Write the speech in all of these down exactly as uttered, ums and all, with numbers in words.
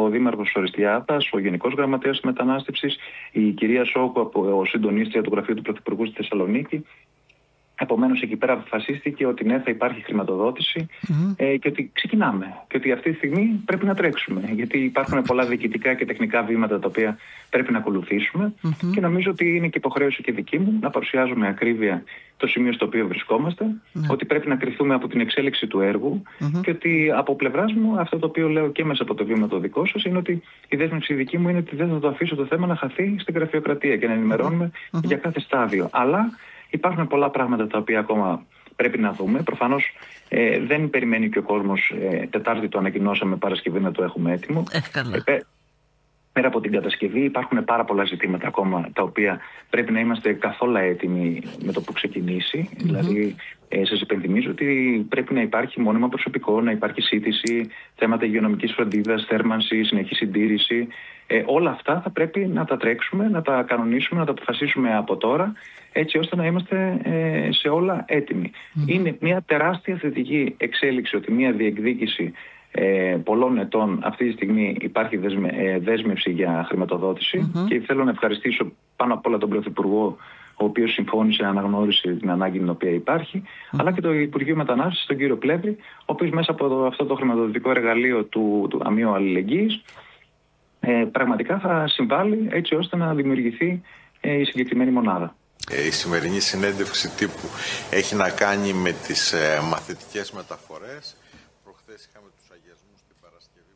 Δήμαρχος Οριστιάδας, ο Γενικός Γραμματέας της Μετανάστευσης, η κυρία Σόκου, ο συντονίστρια του Γραφείου του Πρωθυπουργού στη Θεσσαλονίκη. Επομένως, εκεί πέρα αποφασίστηκε ότι ναι, θα υπάρχει χρηματοδότηση mm-hmm. ε, και ότι ξεκινάμε. Και ότι αυτή τη στιγμή πρέπει να τρέξουμε. Γιατί υπάρχουν πολλά διοικητικά και τεχνικά βήματα τα οποία πρέπει να ακολουθήσουμε. Mm-hmm. Και νομίζω ότι είναι και υποχρέωση και δική μου να παρουσιάζουμε ακρίβεια το σημείο στο οποίο βρισκόμαστε. Mm-hmm. Ότι πρέπει να κρυθούμε από την εξέλιξη του έργου. Mm-hmm. Και ότι από πλευράς μου, αυτό το οποίο λέω και μέσα από το βήμα το δικό σας, είναι ότι η δέσμευση δική μου είναι ότι δεν θα το αφήσω το θέμα να χαθεί στην γραφειοκρατία και να ενημερώνουμε mm-hmm. για κάθε στάδιο. Αλλά υπάρχουν πολλά πράγματα τα οποία ακόμα πρέπει να δούμε. Προφανώς ε, δεν περιμένει και ο κόσμος. Ε, Τετάρτη το ανακοινώσαμε, Παρασκευή να το έχουμε έτοιμο. Ε, ε, πέρα από την κατασκευή υπάρχουν πάρα πολλά ζητήματα ακόμα τα οποία πρέπει να είμαστε καθόλου έτοιμοι με το που ξεκινήσει. Mm-hmm. Δηλαδή, ε, σας υπενθυμίζω ότι πρέπει να υπάρχει μόνιμα προσωπικό, να υπάρχει σύντηση, θέματα υγειονομικής φροντίδας, θέρμανση, συνεχή συντήρηση. Ε, όλα αυτά θα πρέπει να τα τρέξουμε, να τα κανονίσουμε, να τα αποφασίσουμε από τώρα, έτσι ώστε να είμαστε ε, σε όλα έτοιμοι. Mm-hmm. Είναι μια τεράστια θετική εξέλιξη ότι μια διεκδίκηση ε, πολλών ετών αυτή τη στιγμή υπάρχει δεσμε, ε, δέσμευση για χρηματοδότηση mm-hmm. και θέλω να ευχαριστήσω πάνω απ' όλα τον Πρωθυπουργό, ο οποίος συμφώνησε, αναγνώρισε την ανάγκη την οποία υπάρχει, mm-hmm. αλλά και το Υπουργείο Μετανάστευσης, τον κύριο Πλεύρη, ο οποίος μέσα από το, αυτό το χρηματοδοτικό εργαλείο του, του Ταμείου Αλληλεγγύης ε, πραγματικά θα συμβάλλει έτσι ώστε να δημιουργηθεί ε, η συγκεκριμένη μονάδα. Η σημερινή συνέντευξη τύπου έχει να κάνει με τις ε, μαθητικές μεταφορές. Προχθές είχαμε τους αγιασμούς την Παρασκευή.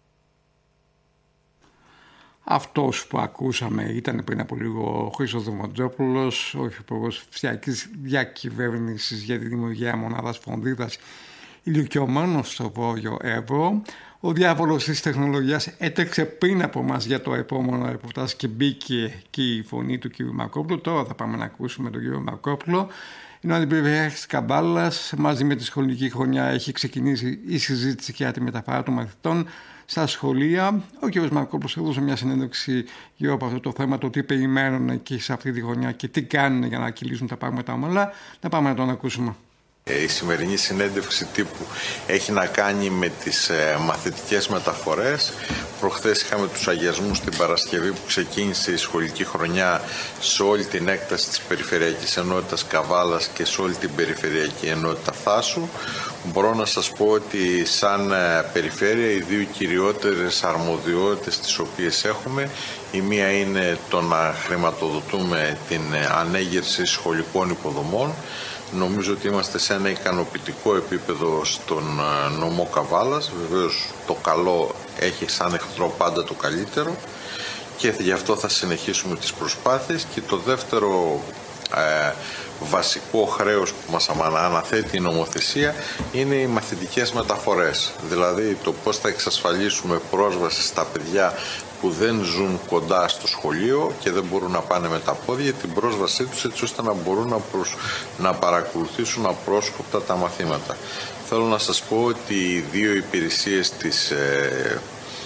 Αυτός που ακούσαμε ήταν πριν από λίγο ο Χρήστος Δημοτζόπουλος, ο Υπουργός Ψηφιακής Διακυβέρνησης για τη δημιουργία μονάδας φροντίδας ηλικιωμένων στο Βόρειο Εύρο. Ο διάβολος της τεχνολογίας έτρεξε πριν από μας για το επόμενο ρεπορτάζ και μπήκε και η φωνή του κ. Μαρκόπουλου. Τώρα θα πάμε να ακούσουμε τον κ. Μαρκόπουλο. Είναι ο αντιπεριφερειάρχης της Καβάλας. Μαζί με τη σχολική χρονιά έχει ξεκινήσει η συζήτηση για τη μεταφορά των μαθητών στα σχολεία. Ο κ. Μαρκόπουλος έδωσε μια συνέντευξη γύρω από αυτό το θέμα, το τι περιμένουν εκεί σε αυτή τη χρονιά και τι κάνουν για να κυλήσουν τα πράγματα ομαλά. Να πάμε να τον ακούσουμε. Η σημερινή συνέντευξη τύπου έχει να κάνει με τις ε, μαθητικές μεταφορές. Προχθές είχαμε τους αγιασμούς την Παρασκευή που ξεκίνησε η σχολική χρονιά σε όλη την έκταση της Περιφερειακής Ενότητας Καβάλας και σε όλη την Περιφερειακή Ενότητα Θάσου. Μπορώ να σας πω ότι σαν ε, περιφέρεια οι δύο κυριότερες αρμοδιότητες τις οποίες έχουμε, η μία είναι το να χρηματοδοτούμε την ε, ανέγερση σχολικών υποδομών. Νομίζω ότι είμαστε σε ένα ικανοποιητικό επίπεδο στον νομό Καβάλας. Βεβαίως το καλό έχει σαν εχθρό πάντα το καλύτερο και γι' αυτό θα συνεχίσουμε τις προσπάθειες. Και το δεύτερο ε, βασικό χρέος που μας αναθέτει η νομοθεσία είναι οι μαθητικές μεταφορές. Δηλαδή το πώς θα εξασφαλίσουμε πρόσβαση στα παιδιά που δεν ζουν κοντά στο σχολείο και δεν μπορούν να πάνε με τα πόδια, την πρόσβασή τους έτσι ώστε να μπορούν να, προσ... να παρακολουθήσουν απρόσκοπτα τα μαθήματα. Θέλω να σας πω ότι οι δύο υπηρεσίες της ε,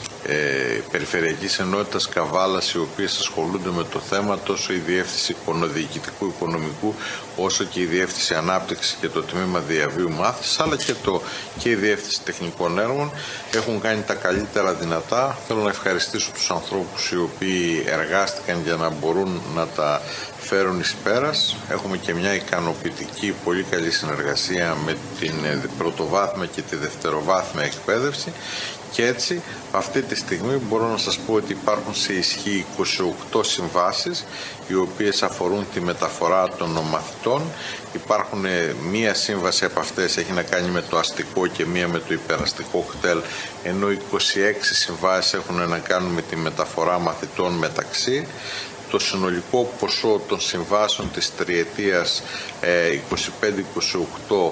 ε, Περιφερειακής Ενότητας Καβάλας, οι οποίες ασχολούνται με το θέμα, τόσο η Διεύθυνση Διοικητικού Οικονομικού όσο και η Διεύθυνση Ανάπτυξης και το Τμήμα Διαβίου Μάθησης, αλλά και, το, και η Διεύθυνση Τεχνικών Έργων, έχουν κάνει τα καλύτερα δυνατά. Θέλω να ευχαριστήσω τους ανθρώπους οι οποίοι εργάστηκαν για να μπορούν να τα φέρουν εις πέρας. Έχουμε και μια ικανοποιητική, πολύ καλή συνεργασία με την πρωτοβάθμια και τη δευτεροβάθμια εκπαίδευση. Και έτσι αυτή τη στιγμή μπορώ να σας πω ότι υπάρχουν σε ισχύ είκοσι οκτώ συμβάσεις οι οποίες αφορούν τη μεταφορά των μαθητών. Υπάρχουν μία σύμβαση από αυτές έχει να κάνει με το αστικό και μία με το υπεραστικό κτέλ, ενώ είκοσι έξι συμβάσεις έχουν να κάνουν με τη μεταφορά μαθητών μεταξύ. Το συνολικό ποσό των συμβάσεων της τριετίας είκοσι πέντε είκοσι οκτώ